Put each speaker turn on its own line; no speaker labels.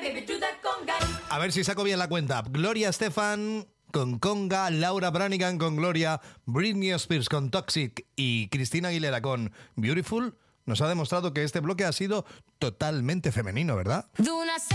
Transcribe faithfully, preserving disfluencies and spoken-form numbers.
A ver si saco bien la cuenta. Gloria Estefan con Conga, Laura Branigan con Gloria, Britney Spears con Toxic y Cristina Aguilera con Beautiful. Nos ha demostrado que este bloque ha sido totalmente femenino, ¿verdad?